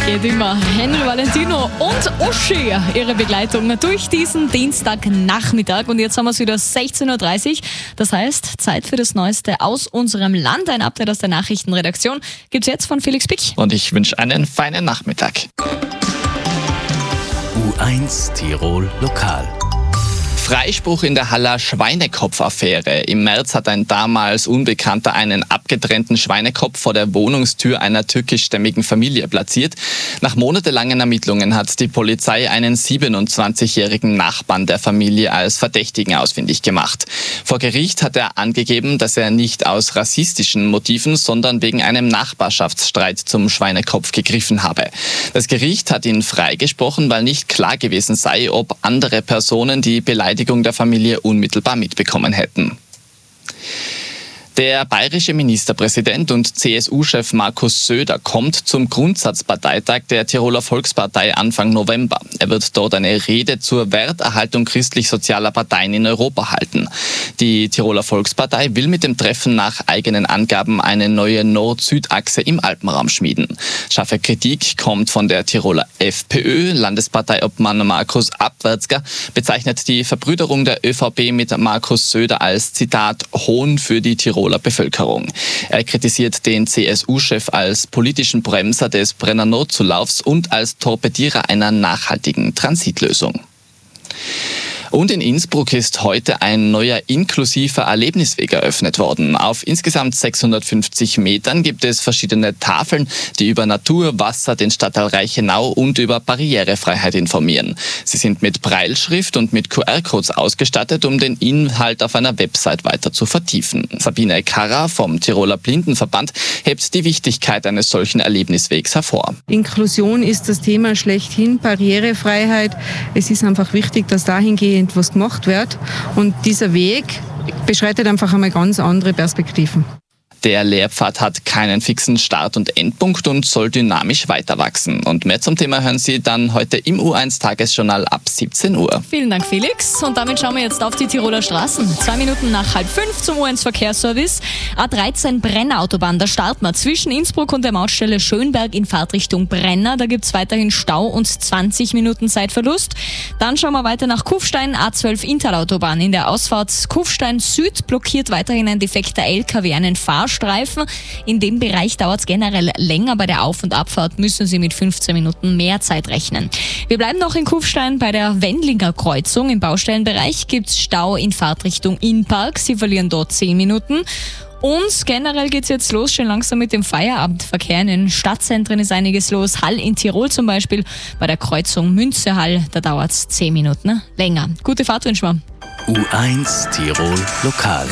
geht immer. Henry Valentino und Uschi, ihre Begleitung durch diesen Dienstagnachmittag. Und jetzt haben wir es wieder 16.30 Uhr. Das heißt, Zeit für das Neueste aus unserem Land. Ein Update aus der Nachrichtenredaktion gibt es jetzt von Felix Pick. Und ich wünsche einen feinen Nachmittag. U1 Tirol Lokal. Freispruch in der Haller Schweinekopf-Affäre. Im März hat ein damals Unbekannter einen abgetrennten Schweinekopf vor der Wohnungstür einer türkischstämmigen Familie platziert. Nach monatelangen Ermittlungen hat die Polizei einen 27-jährigen Nachbarn der Familie als Verdächtigen ausfindig gemacht. Vor Gericht hat er angegeben, dass er nicht aus rassistischen Motiven, sondern wegen einem Nachbarschaftsstreit zum Schweinekopf gegriffen habe. Das Gericht hat ihn freigesprochen, weil nicht klar gewesen sei, ob andere Personen die Beleidigung der Familie unmittelbar mitbekommen hätten. Der bayerische Ministerpräsident und CSU-Chef Markus Söder kommt zum Grundsatzparteitag der Tiroler Volkspartei Anfang November. Er wird dort eine Rede zur Werterhaltung christlich-sozialer Parteien in Europa halten. Die Tiroler Volkspartei will mit dem Treffen nach eigenen Angaben eine neue Nord-Süd-Achse im Alpenraum schmieden. Scharfe Kritik kommt von der Tiroler FPÖ. Landesparteiobmann Markus Abwärtsger bezeichnet die Verbrüderung der ÖVP mit Markus Söder als, Zitat, Hohn für die Tiroler Bevölkerung. Er kritisiert den CSU-Chef als politischen Bremser des Brenner Notzulaufs und als Torpedierer einer nachhaltigen Transitlösung. Und in Innsbruck ist heute ein neuer inklusiver Erlebnisweg eröffnet worden. Auf insgesamt 650 Metern gibt es verschiedene Tafeln, die über Natur, Wasser, den Stadtteil Reichenau und über Barrierefreiheit informieren. Sie sind mit Brailleschrift und mit QR-Codes ausgestattet, um den Inhalt auf einer Website weiter zu vertiefen. Sabine Karrer vom Tiroler Blindenverband hebt die Wichtigkeit eines solchen Erlebniswegs hervor. Inklusion ist das Thema schlechthin, Barrierefreiheit. Es ist einfach wichtig, dass dahingehend was gemacht wird. Und dieser Weg beschreitet einfach einmal ganz andere Perspektiven. Der Lehrpfad hat keinen fixen Start- und Endpunkt und soll dynamisch weiter wachsen. Und mehr zum Thema hören Sie dann heute im U1-Tagesjournal ab 17 Uhr. Vielen Dank, Felix. Und damit schauen wir jetzt auf die Tiroler Straßen. 2 Minuten nach 4:30 zum U1-Verkehrsservice. A13 Brenner-Autobahn, da starten wir zwischen Innsbruck und der Mautstelle Schönberg in Fahrtrichtung Brenner. Da gibt es weiterhin Stau und 20 Minuten Zeitverlust. Dann schauen wir weiter nach Kufstein, A12 Inntal-Autobahn. In der Ausfahrt Kufstein Süd blockiert weiterhin ein defekter LKW einen Fahrstreifen. In dem Bereich dauert es generell länger. Bei der Auf- und Abfahrt müssen Sie mit 15 Minuten mehr Zeit rechnen. Wir bleiben noch in Kufstein bei der Wendlinger Kreuzung. Im Baustellenbereich gibt es Stau in Fahrtrichtung Innpark. Sie verlieren dort 10 Minuten. Und generell geht es jetzt los, schon langsam mit dem Feierabendverkehr. In den Stadtzentren ist einiges los. Hall in Tirol zum Beispiel, bei der Kreuzung Münze-Hall, da dauert es 10 Minuten länger. Gute Fahrt wünschen wir. U1 Tirol Lokal.